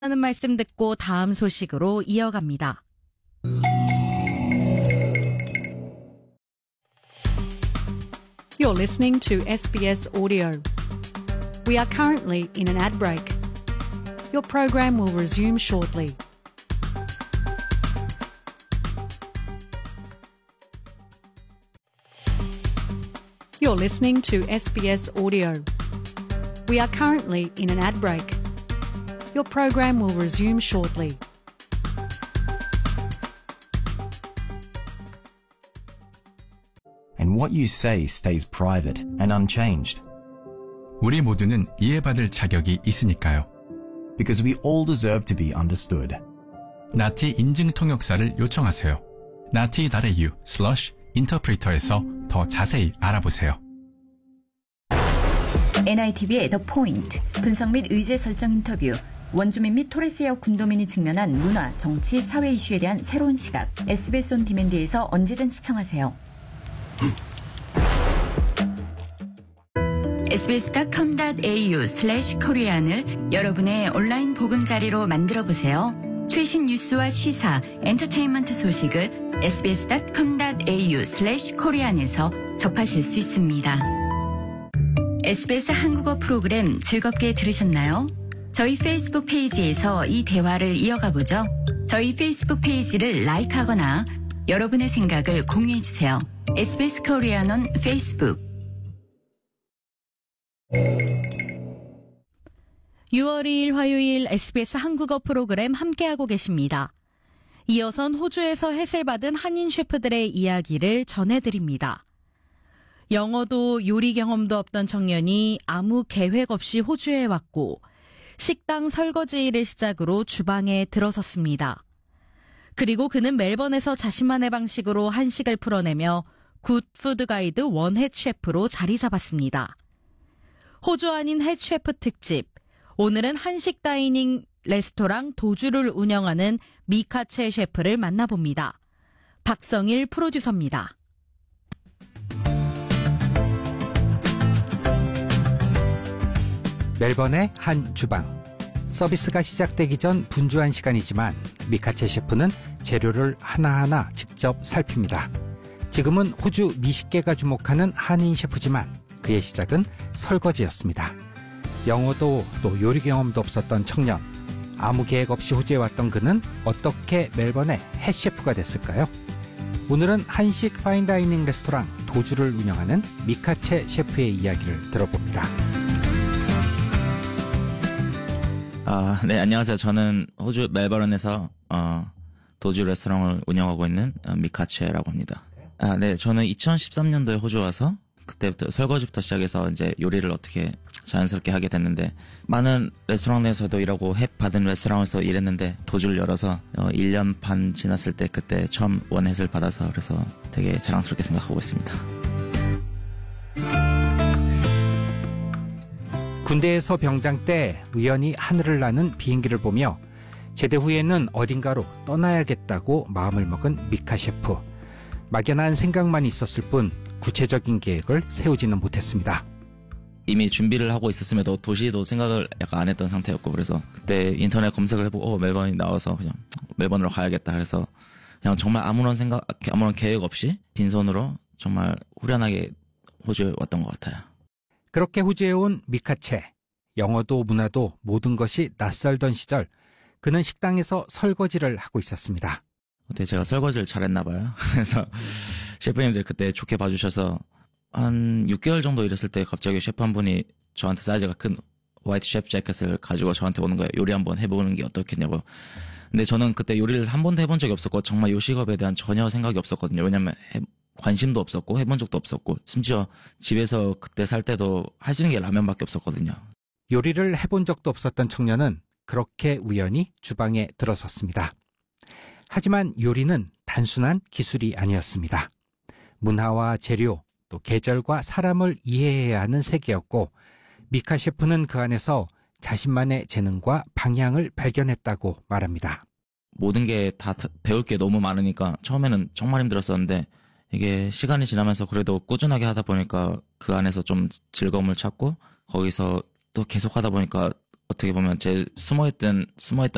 하는 말씀 듣고 다음 소식으로 이어갑니다. You're listening to SBS Audio. We are currently in an ad break. Your program will resume shortly. You're listening to SBS Audio. We are currently in an ad break. Your program will resume shortly. And what you say stays private and unchanged. 우리 모두는 이해받을 자격이 있으니까요. Because we all deserve to be understood. 나티 인증 통역사를 요청하세요. nati.au/interpreter에서 더 자세히 알아보세요. NITV의 더 포인트, 분석 및 의제 설정 인터뷰, 원주민 및 토레스역 군도민이 직면한 문화, 정치, 사회 이슈에 대한 새로운 시각, SBS 온 디맨드에서 언제든 시청하세요. sbs.com.au/korean을 여러분의 온라인 보금자리로 만들어보세요. 최신 뉴스와 시사, 엔터테인먼트 소식을 sbs.com.au/korean에서 접하실 수 있습니다. SBS 한국어 프로그램 즐겁게 들으셨나요? 저희 페이스북 페이지에서 이 대화를 이어가 보죠. 저희 페이스북 페이지를 라이크하거나 여러분의 생각을 공유해주세요. SBS 코리안 온 페이스북. 6월 2일 화요일 SBS 한국어 프로그램 함께하고 계십니다. 이어선 호주에서 햇을 받은 한인 셰프들의 이야기를 전해드립니다. 영어도 요리 경험도 없던 청년이 아무 계획 없이 호주에 왔고 식당 설거지 일을 시작으로 주방에 들어섰습니다. 그리고 그는 멜번에서 자신만의 방식으로 한식을 풀어내며 굿 푸드 가이드 원헤드 셰프로 자리 잡았습니다. 호주 아닌 헤드 셰프 특집. 오늘은 한식 다이닝 레스토랑 도주를 운영하는 미카체 셰프를 만나봅니다. 박성일 프로듀서입니다. 멜번의 한 주방. 서비스가 시작되기 전 분주한 시간이지만 미카체 셰프는 재료를 하나하나 직접 살핍니다. 지금은 호주 미식계가 주목하는 한인 셰프지만 그의 시작은 설거지였습니다. 영어도 또 요리 경험도 없었던 청년. 아무 계획 없이 호주에 왔던 그는 어떻게 멜번의 헤드 셰프가 됐을까요? 오늘은 한식 파인다이닝 레스토랑 도주를 운영하는 미카체 셰프의 이야기를 들어봅니다. 네, 안녕하세요. 저는 호주 멜버른에서 도주 레스토랑을 운영하고 있는 미카체라고 합니다. 네, 저는 2013년도에 호주 와서 그때부터 설거지부터 시작해서 이제 요리를 어떻게 자연스럽게 하게 됐는데, 많은 레스토랑 내에서도 일하고 햇 받은 레스토랑에서 일했는데 도주를 열어서 1년 반 지났을 때 그때 처음 원햇을 받아서 그래서 되게 자랑스럽게 생각하고 있습니다. 군대에서 병장 때 우연히 하늘을 나는 비행기를 보며 제대 후에는 어딘가로 떠나야겠다고 마음을 먹은 미카 셰프. 막연한 생각만 있었을 뿐 구체적인 계획을 세우지는 못했습니다. 이미 준비를 하고 있었음에도 도시도 생각을 약간 안 했던 상태였고, 그래서 그때 인터넷 검색을 해보고 멜번이 나와서 그냥 멜번으로 가야겠다 그래서 그냥 정말 아무런 계획 없이 빈손으로 정말 후련하게 호주에 왔던 것 같아요. 그렇게 호주에 온 미카체. 영어도 문화도 모든 것이 낯설던 시절 그는 식당에서 설거지를 하고 있었습니다. 어떻게 제가 설거지를 잘했나 봐요. 그래서 셰프님들 그때 좋게 봐주셔서 한 6개월 정도 일했을 때 갑자기 셰프 한 분이 저한테 사이즈가 큰 화이트 셰프 재킷을 가지고 저한테 오는 거예요. 요리 한번 해보는 게 어떻겠냐고. 근데 저는 그때 요리를 한 번도 해본 적이 없었고 정말 요식업에 대한 전혀 생각이 없었거든요. 왜냐면 관심도 없었고 해본 적도 없었고 심지어 집에서 그때 살 때도 할 수 있는 게 라면밖에 없었거든요. 요리를 해본 적도 없었던 청년은 그렇게 우연히 주방에 들어섰습니다. 하지만 요리는 단순한 기술이 아니었습니다. 문화와 재료, 또 계절과 사람을 이해해야 하는 세계였고 미카 셰프는 그 안에서 자신만의 재능과 방향을 발견했다고 말합니다. 모든 게 다 배울 게 너무 많으니까 처음에는 정말 힘들었었는데 이게 시간이 지나면서 그래도 꾸준하게 하다 보니까 그 안에서 좀 즐거움을 찾고 거기서 또 계속 하다 보니까 어떻게 보면 제 숨어있던